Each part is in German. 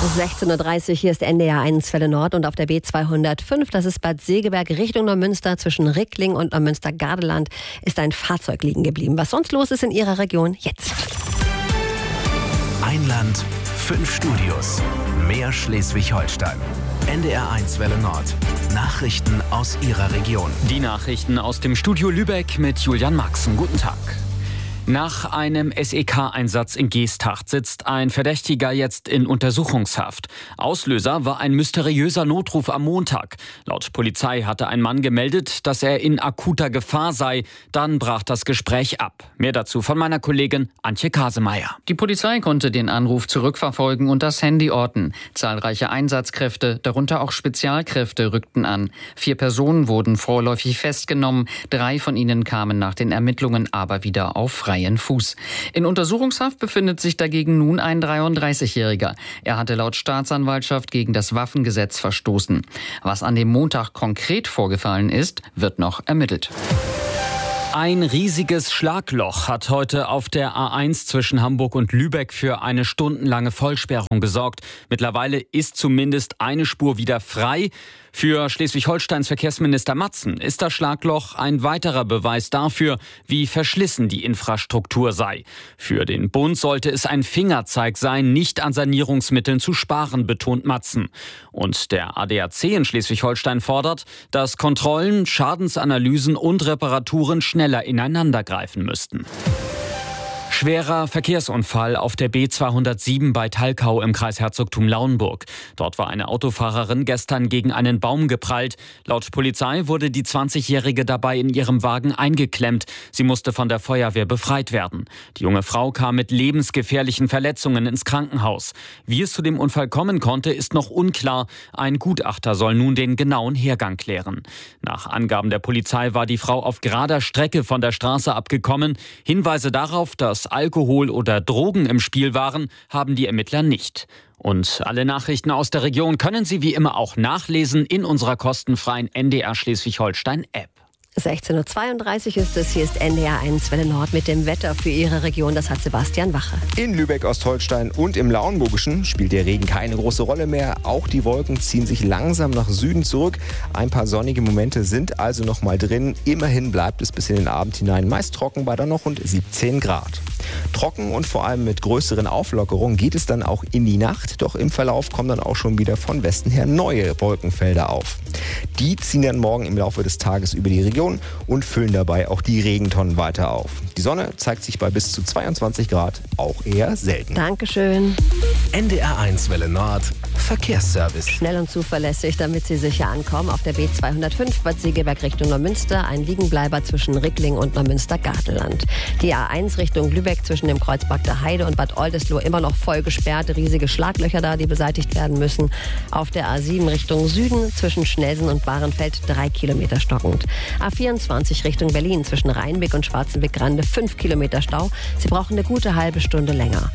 16:30 Uhr, hier ist NDR 1 Welle Nord und auf der B205, das ist Bad Segeberg Richtung Neumünster zwischen Rickling und Neumünster-Gardeland, ist ein Fahrzeug liegen geblieben. Was sonst los ist in Ihrer Region, jetzt. Ein Land, 5 Studios, mehr Schleswig-Holstein. NDR 1 Welle Nord. Nachrichten aus Ihrer Region. Die Nachrichten aus dem Studio Lübeck mit Julian Maxen. Guten Tag. Nach einem SEK-Einsatz in Geesthacht sitzt ein Verdächtiger jetzt in Untersuchungshaft. Auslöser war ein mysteriöser Notruf am Montag. Laut Polizei hatte ein Mann gemeldet, dass er in akuter Gefahr sei. Dann brach das Gespräch ab. Mehr dazu von meiner Kollegin Antje Kasemeyer. Die Polizei konnte den Anruf zurückverfolgen und das Handy orten. Zahlreiche Einsatzkräfte, darunter auch Spezialkräfte, rückten an. 4 Personen wurden vorläufig festgenommen. 3 von ihnen kamen nach den Ermittlungen aber wieder auf freien Fuß. In Untersuchungshaft befindet sich dagegen nun ein 33-Jähriger. Er hatte laut Staatsanwaltschaft gegen das Waffengesetz verstoßen. Was an dem Montag konkret vorgefallen ist, wird noch ermittelt. Ein riesiges Schlagloch hat heute auf der A1 zwischen Hamburg und Lübeck für eine stundenlange Vollsperrung gesorgt. Mittlerweile ist zumindest eine Spur wieder frei. Für Schleswig-Holsteins Verkehrsminister Matzen ist das Schlagloch ein weiterer Beweis dafür, wie verschlissen die Infrastruktur sei. Für den Bund sollte es ein Fingerzeig sein, nicht an Sanierungsmitteln zu sparen, betont Matzen. Und der ADAC in Schleswig-Holstein fordert, dass Kontrollen, Schadensanalysen und Reparaturen schneller ineinandergreifen müssten. Schwerer Verkehrsunfall auf der B207 bei Talkau im Kreis Herzogtum Lauenburg. Dort war eine Autofahrerin gestern gegen einen Baum geprallt. Laut Polizei wurde die 20-Jährige dabei in ihrem Wagen eingeklemmt. Sie musste von der Feuerwehr befreit werden. Die junge Frau kam mit lebensgefährlichen Verletzungen ins Krankenhaus. Wie es zu dem Unfall kommen konnte, ist noch unklar. Ein Gutachter soll nun den genauen Hergang klären. Nach Angaben der Polizei war die Frau auf gerader Strecke von der Straße abgekommen. Hinweise darauf, dass Alkohol oder Drogen im Spiel waren, haben die Ermittler nicht. Und alle Nachrichten aus der Region können Sie wie immer auch nachlesen in unserer kostenfreien NDR Schleswig-Holstein-App. 16:32 Uhr ist es, hier ist NDR 1 Welle Nord mit dem Wetter für Ihre Region. Das hat Sebastian Wache. In Lübeck-Ostholstein und im Lauenburgischen spielt der Regen keine große Rolle mehr. Auch die Wolken ziehen sich langsam nach Süden zurück. Ein paar sonnige Momente sind also noch mal drin. Immerhin bleibt es bis in den Abend hinein meist trocken bei dann noch rund 17 Grad. Trocken und vor allem mit größeren Auflockerungen geht es dann auch in die Nacht. Doch im Verlauf kommen dann auch schon wieder von Westen her neue Wolkenfelder auf. Die ziehen dann morgen im Laufe des Tages über die Region und füllen dabei auch die Regentonnen weiter auf. Die Sonne zeigt sich bei bis zu 22 Grad auch eher selten. Dankeschön. NDR 1 Welle Nord. Verkehrsservice. Schnell und zuverlässig, damit Sie sicher ankommen. Auf der B205 Bad Segeberg Richtung Neumünster, ein Liegenbleiber zwischen Rickling und Neumünster-Gardeland. Die A1 Richtung Lübeck zwischen dem Kreuz Bagda Heide und Bad Oldesloe immer noch voll gesperrt. Riesige Schlaglöcher da, die beseitigt werden müssen. Auf der A7 Richtung Süden zwischen Schnelsen und Bahrenfeld 3 Kilometer stockend. A24 Richtung Berlin zwischen Rheinbeck und Schwarzenbeck-Grande 5 Kilometer Stau. Sie brauchen eine gute halbe Stunde länger.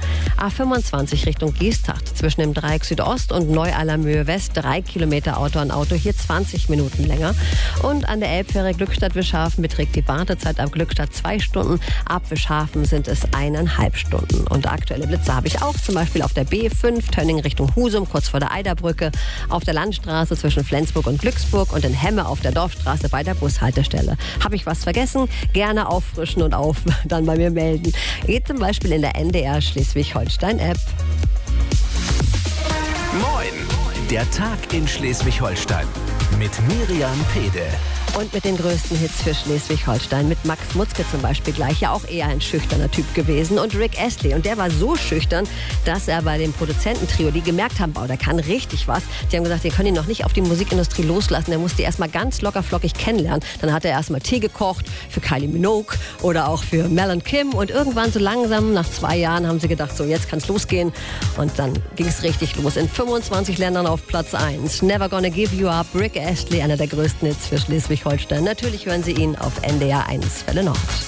A25 Richtung Geesthacht zwischen dem Dreieck Südost und Neu-Allermöhe West 3 Kilometer Auto an Auto, hier 20 Minuten länger. Und an der Elbfähre Glückstadt-Wischhafen beträgt die Wartezeit ab Glückstadt 2 Stunden. Ab Wischhafen sind es 1,5 Stunden. Und aktuelle Blitze habe ich auch, zum Beispiel auf der B5 Tönning Richtung Husum, kurz vor der Eiderbrücke, auf der Landstraße zwischen Flensburg und Glücksburg und in Hemme auf der Dorfstraße bei der Bushaltestelle. Habe ich was vergessen? Gerne auffrischen und dann bei mir melden. Geht zum Beispiel in der NDR Schleswig-Holstein-App. Moin, der Tag in Schleswig-Holstein mit Miriam Pede. Und mit den größten Hits für Schleswig-Holstein. Mit Max Mutzke zum Beispiel gleich. Ja, auch eher ein schüchterner Typ gewesen. Und Rick Astley. Und der war so schüchtern, dass er bei dem Produzententrio, die gemerkt haben, der kann richtig was. Die haben gesagt, wir können ihn noch nicht auf die Musikindustrie loslassen. Er musste erstmal ganz locker flockig kennenlernen. Dann hat er erstmal Tee gekocht für Kylie Minogue oder auch für Mel und Kim. Und irgendwann so langsam, nach 2 Jahren, haben sie gedacht, so jetzt kann es losgehen. Und dann ging es richtig los. In 25 Ländern auf Platz 1. Never Gonna Give You Up. Rick Astley, einer der größten Hits für Schleswig-Holstein. Natürlich hören Sie ihn auf NDR 1 Welle Nord.